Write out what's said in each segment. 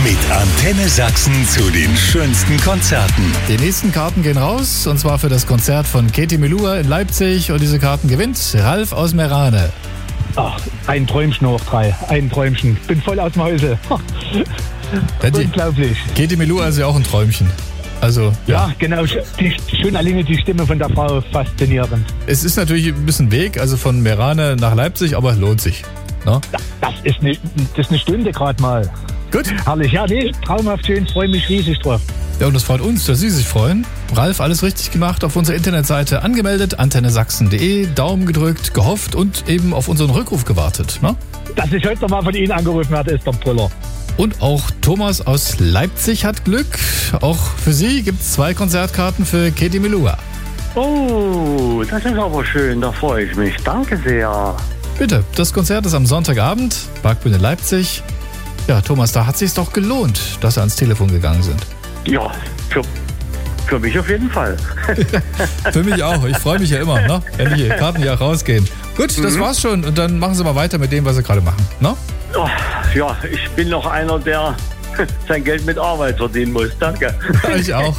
Mit Antenne Sachsen zu den schönsten Konzerten. Die nächsten Karten gehen raus, und zwar für das Konzert von Katie Melua in Leipzig. Und diese Karten gewinnt Ralf aus Meerane. Ach, ein Träumchen hoch 3. Ein Träumchen. Bin voll aus dem Häuser. Unglaublich. Katie Melua ist ja auch ein Träumchen. Also, ja, genau. Schon alleine die Stimme von der Frau faszinierend. Es ist natürlich ein bisschen Weg, also von Meerane nach Leipzig, aber lohnt sich. No? Das ist eine Stunde gerade mal. Gut. Herrlich. Ja, nee, traumhaft schön. Freue mich riesig drauf. Ja, und das freut uns, dass Sie sich freuen. Ralf, alles richtig gemacht, auf unserer Internetseite angemeldet, antennesachsen.de, Daumen gedrückt, gehofft und eben auf unseren Rückruf gewartet. Ne? Dass ich heute nochmal von Ihnen angerufen werde, ist der Brüller. Und auch Thomas aus Leipzig hat Glück. Auch für Sie gibt es 2 Konzertkarten für Katie Melua. Oh, das ist aber schön, da freue ich mich. Danke sehr. Bitte, das Konzert ist am Sonntagabend, Parkbühne Leipzig. Ja, Thomas, da hat es sich doch gelohnt, dass Sie ans Telefon gegangen sind. Ja, für mich auf jeden Fall. Für mich auch. Ich freue mich ja immer, ne? Wenn die Karten ja rausgehen. Gut, das war's schon. Und dann machen Sie mal weiter mit dem, was Sie gerade machen. Ne? Oh, ja, ich bin noch einer, der sein Geld mit Arbeit verdienen muss. Danke. Ich auch.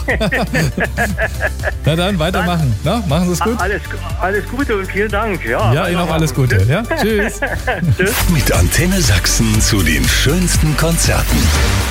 Na dann, weitermachen. Ne? Machen Sie es gut. Alles Gute und vielen Dank. Ja, Ihnen auch alles Gute. Ja? Tschüss. Mit Antenne Sachsen zu den schönsten Konzerten.